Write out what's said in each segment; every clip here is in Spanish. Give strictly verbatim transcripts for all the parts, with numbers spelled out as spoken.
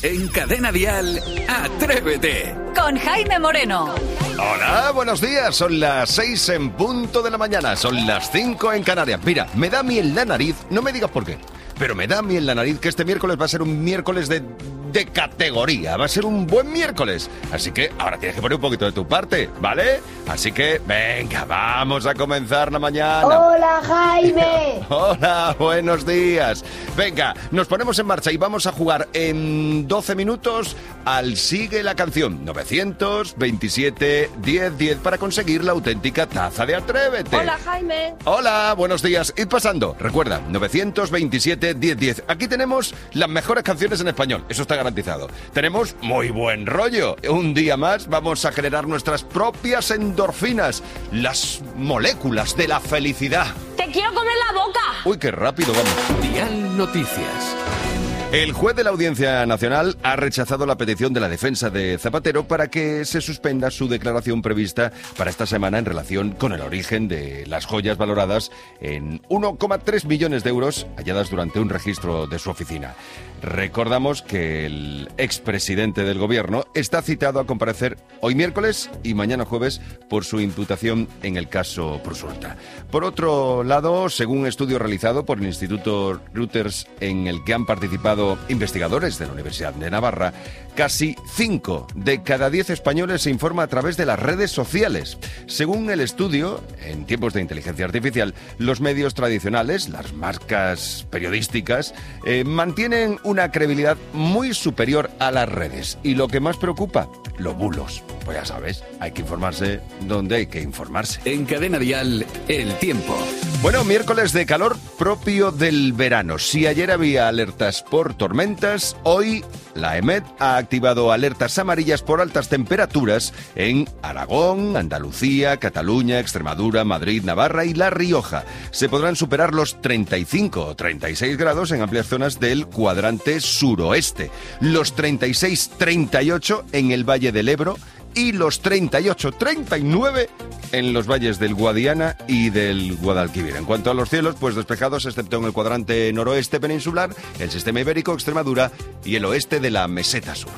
En Cadena Dial, Atrévete. Con Jaime Moreno. Hola, buenos días. Son las seis en punto de la mañana. Son las cinco en Canarias. Mira, me da miel la nariz. No me digas por qué, pero me da miel la nariz que este miércoles va a ser un miércoles de, de categoría. Va a ser un buen miércoles. Así que ahora tienes que poner un poquito de tu parte, ¿vale? Así que, venga, vamos a comenzar la mañana. ¡Hola, Jaime! Hola, buenos días. Venga, nos ponemos en marcha y vamos a jugar en doce minutos al Sigue la Canción. novecientos veintisiete diez diez para conseguir la auténtica taza de Atrévete. Hola, Jaime. Hola, buenos días. Id pasando. Recuerda, novecientos veintisiete diez diez. Aquí tenemos las mejores canciones en español. Eso está garantizado. Tenemos muy buen rollo. Un día más vamos a generar nuestras propias endorfinas, las moléculas de la felicidad. ¡Te quiero comer la boca! Uy, qué rápido vamos. Dial Noticias. El juez de la Audiencia Nacional ha rechazado la petición de la defensa de Zapatero para que se suspenda su declaración prevista para esta semana en relación con el origen de las joyas valoradas en uno coma tres millones de euros halladas durante un registro de su oficina. Recordamos que el expresidente del gobierno está citado a comparecer hoy miércoles y mañana jueves por su imputación en el caso Prosulta. Por otro lado, según un estudio realizado por el Instituto Reuters en el que han participado investigadores de la Universidad de Navarra, casi cinco de cada diez españoles se informa a través de las redes sociales. Según el estudio, en tiempos de inteligencia artificial, los medios tradicionales, las marcas periodísticas, eh, mantienen una credibilidad muy superior a las redes. Y lo que más preocupa, los bulos. Pues ya sabes, hay que informarse donde hay que informarse. En Cadena Dial, el tiempo. Bueno, miércoles de calor propio del verano. Si ayer había alertas por tormentas, hoy la EMET ha activado alertas amarillas por altas temperaturas en Aragón, Andalucía, Cataluña, Extremadura, Madrid, Navarra y La Rioja. Se podrán superar los treinta y cinco o treinta y seis grados en amplias zonas del cuadrante suroeste, los treinta y seis treinta y ocho en el Valle del Ebro y los treinta y ocho treinta y nueve en los valles del Guadiana y del Guadalquivir. En cuanto a los cielos, pues despejados, excepto en el cuadrante noroeste peninsular, el sistema ibérico, Extremadura y el oeste de la meseta sur.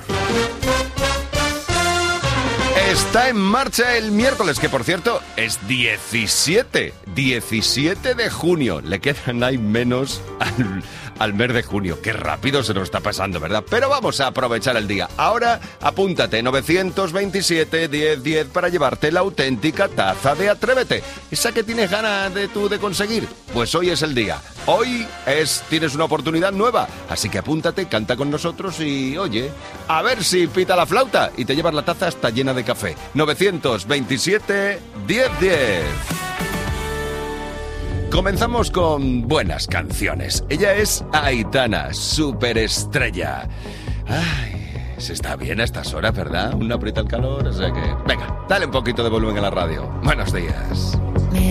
Está en marcha el miércoles, que por cierto es diecisiete, diecisiete de junio. Le quedan ahí menos al, al mes de junio. Qué rápido se nos está pasando, ¿verdad? Pero vamos a aprovechar el día. Ahora apúntate, novecientos veintisiete diez diez para llevarte la auténtica taza de Atrévete. Esa que tienes ganas de tú de conseguir. Pues hoy es el día. Hoy es, tienes una oportunidad nueva. Así que apúntate, canta con nosotros y, oye, a ver si pita la flauta y te llevas la taza hasta llena de café. novecientos veintisiete diez diez. Comenzamos con buenas canciones. Ella es Aitana, superestrella. Ay, se está bien a estas horas, ¿verdad? Una aprieta el calor, o sea que... Venga, dale un poquito de volumen a la radio. Buenos días.